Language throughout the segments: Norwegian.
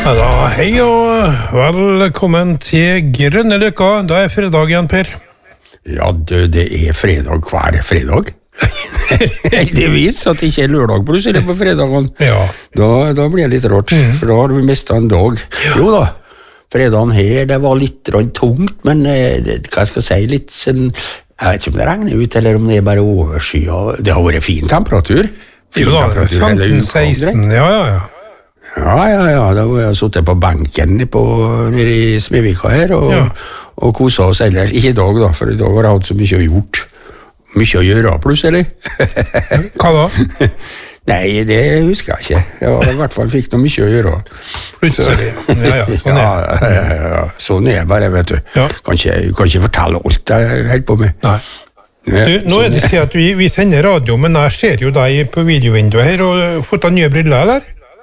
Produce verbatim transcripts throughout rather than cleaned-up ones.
Ja da, hei og velkommen til Grønne Løkka. Da er fredag igjen, Per. Ja, det, det er fredag hver fredag. Heldigvis at det ikke er lørdag plutselig på fredagen. Ja. Da, da blir det litt rart, mm. for da har vi mistet en dag. Ja. Jo da, fredagen her, det var litt tungt, men det, hva skal jeg si, litt sånn, jeg vet ikke om det regner ut, eller om det er bare overskyet. Det har vært fin temperatur. Fin jo da, femten seksten, ja, ja, ja. Ja, ja, ja, da var jeg suttet på benken på, nede i Smedvika her, og, ja. og koset oss ellers. Ikke i dag da, for i dag har jeg hatt så mye gjort. Mye å gjøre plutselig. Hva da? Nei, det husker jeg ikke. Jeg var, i hvert fall fikk noe mye å gjøre. Plutselig, ja, ja, sånn er ja, ja, ja, sånn er bare, vet du. Ja. Kan, ikke, kan ikke fortelle alt jeg helt på med. Nei. Du, nå er det sånn at vi, vi sender radio, men jeg ser jo deg på videovinduet her, og fått deg nye briller, eller?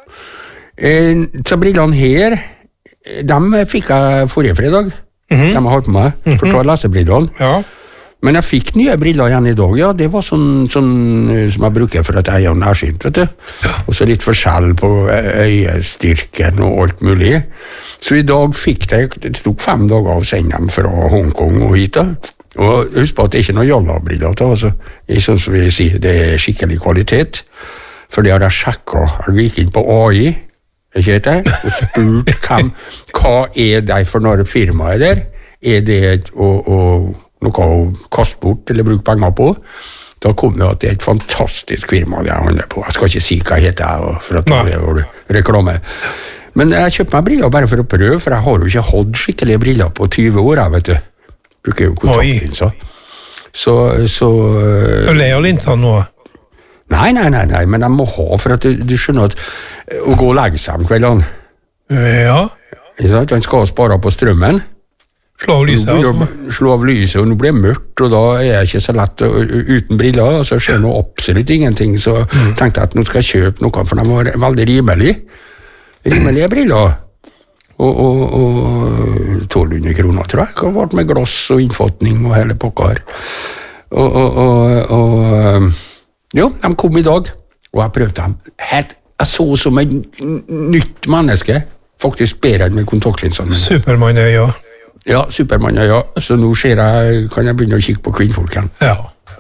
Eh, så brillene her, de fikk jeg forrige fredag. Mm-hmm. De har holdt på meg, for å ta lesebrillene. Ja. Men jeg fikk nye briller igjen i dag, ja. Det var sånn, sånn som jeg bruker for at jeg er nærsynt, vet du. Ja. Og så litt forskjell på øyestyrken og alt mulig. Så i dag fikk jeg, det tok fem dager å sende dem fra Hongkong og hit da. Og husk på at det er ikke noe jalla-briller, altså. Det er sånn som vi sier, det er skikkelig kvalitet. For det har jeg sjekket. Jeg gikk inn på A I, ikke det? Og spurt hvem, hva er det for noe firmaet der? Er det å, å, noe å kaste bort eller bruke penger på? Da kom det at det er et fantastisk firma det jeg handler på. Jeg skal ikke si hva jeg heter, for at det er reklame. Men jeg kjøpte meg briller bare for å prøve, for jeg har jo ikke hatt skikkelige briller på tyve år, jeg vet du. Bruker jo kontaktlinser. Så, så... Du ler jo linser nå? Nei, nei, nei, nei, men jeg må ha, for at du, du skjønner at å gå og legge seg om kveldene. Ja. Han skal spare på strømmen. Slå av lyset, altså. Slå av lyset, og nå blir det mørkt, og da er jeg ikke så lett uten briller, og så skjer noe absolutt ingenting, så mm. tenkte jeg at nå skal jeg kjøpe noe, for de var veldig rimelig. Rimelige briller. Og, og, og tolv hundre kroner, tror jeg, det har vært med glass og innfatning og hele pokker. Og, og, og, og jo, de kom i dag, og jeg prøvde dem. Helt, jeg så som et nytt menneske, faktisk bedre enn med kontaktlinsene. Supermann-øya. Ja, Supermann-øya. Så nå ser jeg, kan jeg begynne å kikke på kvinnfolken. Ja.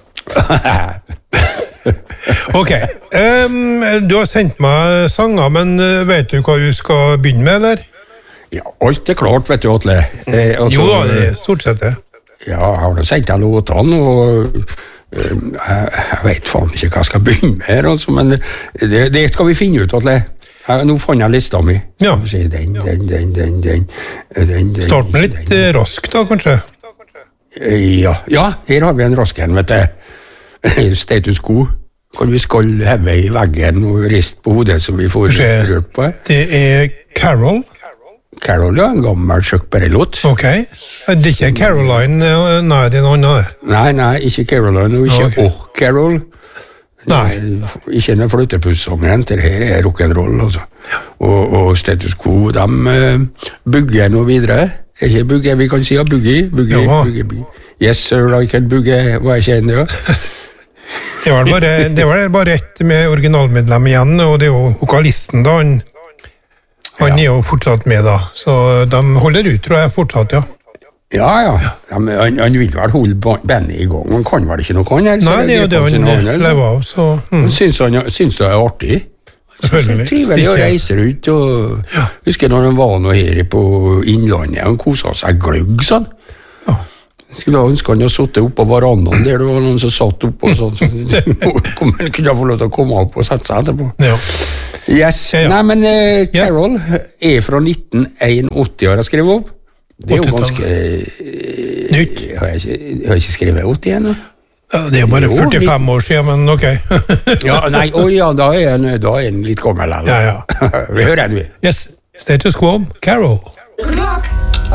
Ok, um, du har sendt meg sanger, men vet du hva du skal begynne med, eller? Ja, alt er klart, vet du, Atle. Eh, altså, jo da, det er stort sett det. Ja, jeg har da sendt deg låtene, og Jeg, jeg vet faen ikke hva jeg skal begynne med her, altså, men det, det skal vi finne ut, Atle. Jeg, nå fant jeg lista mi. Ja. Den, den, den, den, den, den, den Start med litt den. Raskt da, kanskje? Ja, ja, her har vi en rask en, vet du. Status quo. Kan vi skalle heve i veggen og riste på hodet så vi får rørt på? Det er Carol. Carol, ja, en gammel sjøkbergelåt. Ok, det er ikke Caroline, nei, det er noe annet. Nei, nei, ikke Caroline, og ikke okay. Åh, Carol. Nei. Ikke den flyttepusssangen, det her er rock'n'roll, altså. Ja. Og, og Status Quo, de uh, bugger noe videre. Er ikke bugger, vi kan si, ja, bugger, bugger, ja. bugger, bugger. Yes, sir, I can bugger, hva er ikke en, ja? Det var bare, det var bare ett med originalmedlem igjen, og det er jo vokalisten da, han... Han er jo fortsatt med da, så de holder ut, tror jeg, fortsatt, ja. Ja, ja. Han, han vil vel holde bandet i gang, han kan vel ikke noe, han her? Nei, det er jo det han lever av, så... Mm. Syns, han, syns det er artig? Selvfølgelig. Trivelig å reise ut, og ja. Husker når han var nå her på Innlandet, han koset seg gløgg, sånn. Ja. Skulle ha ønsket han å sitte oppe på verandaen der, det var noen som satt oppe og sånn, så han kunne få lov til å komme opp og sette seg etterpå. Ja. Yes. Ja, ja. Nei, men uh, Carol yes. er fra nitten åtti har jeg skrevet opp. Det er jo ganske... Uh, Nytt. Har jeg, ikke, har jeg ikke skrevet åtti igjen, da? Ja, det er jo bare førtifem år siden, men ok. ja, nei, oh, ja, da er en, da er en litt gammel, eller? Ja, ja. Vi hører den, vi. Yes, Status Quo, Carol. Rock.